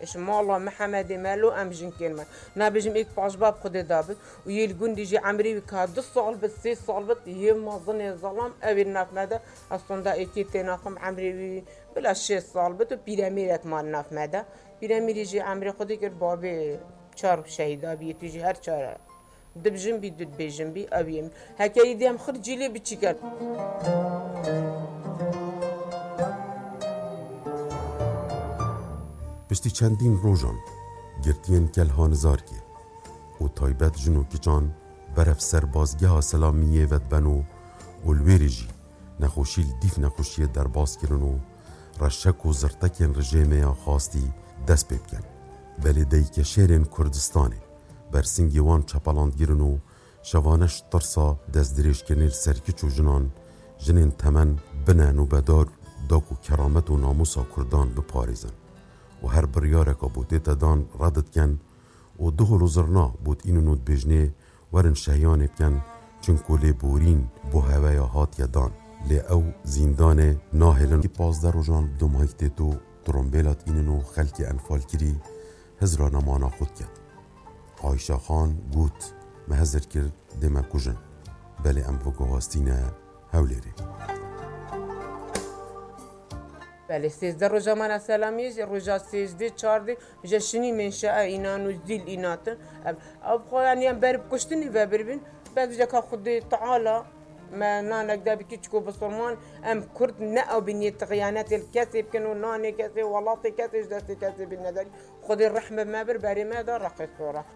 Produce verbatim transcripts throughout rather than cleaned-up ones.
اش مالا محمد مالو ام جن كلمه نابجم ايك باش باب خدي دابت ويلقون ديجي عمري كاد الصال بس سي صالبت يما ظني ظلام ابي الناف ماذا اصلا دا ايتي تناقم عمري بلا شي صالبت وبيراميرات مال ناف ماذا بيرامير يجي عمري خدي كر بابي شار شهيدا بي تيجي هر شار دب جنبي دب بجنبي ابيم هكا يديم خرجي لي بتشكل پشتی چندین روزان گرتین کلهان زارکی و تایبت جنو کچان برف سربازگاه سلامیه ود بنو و الویرجی نخوشیل دیف نخوشیه در باز کرنو رشک و زرتکین رژیمه خواستی دست بکن بلدهی که شهرین کردستانه برسنگی وان چپالاند گرنو شوانش ترسا دست دریش کنیل سرکچ و جنان جنین تمن بنن و بدار داکو کرامت و ناموسا کردان بپاریزن و هر بریارک بوده دادان ردت کن و دو هلوزرنا بود اینو نود بجنه ورن شهیان بکن چنکو لی بورین بو هوای هات یدان لی او زیندان ناهلن کی پازده روزان دو مایت تو ترمبیلات اینو خلکی انفال کری هزرا نمانا خود کرد عایشا خان گوت مهزر کرد دمه کجن بله ام وگو هستینه هولیری بله سیزده روزا من سلامیز روزا سیزده چارده جشنی منشأ اینان و زیل ایناتن اب خو یعنی ام برب کشتنی و بربین بعد جا خود تعالی ما نانك دا بكيتشكو بصرمان ام كرد نأو بنية غيانات الكاسب كانوا ناني كاسب ولاطي كاسب داسي كاسب النداري خذ الرحمة ما برباري ما دا رقي الصورة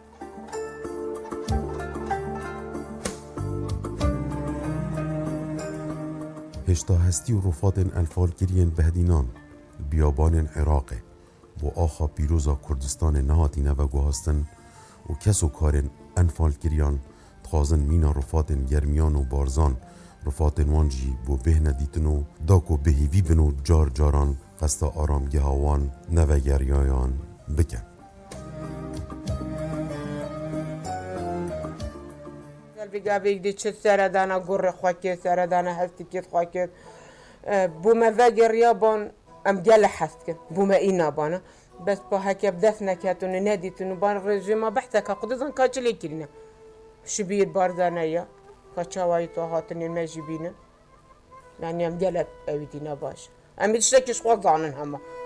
هشتا هستی و رفات انفال کرین بهدینان بیابان عراق و آخا پیروزا کردستان نهاتینه و گوهستن و کس و کارن انفال کریان تخازن مینا رفات گرمیان و بارزان رفات وانجی بو بهن دیتنو داکو بهیوی بنو جار جاران قصد آرامگه هاوان نوگریایان بکن بقابل دي تشت سردانا قرر خواكي سردانا هستي كيت خواكي بوما فاقر يابان ام جال حستك بوما اينا بانا بس با هكا بدفنا كاتون ناديتون بان رجيما بحثك قدزن كاتشلي كلنا شبير باردانيا كاتشاواي طاهاتن المجيبين يعني ام جالت اويدينا باش ام يتشتكيش خوض عنن هما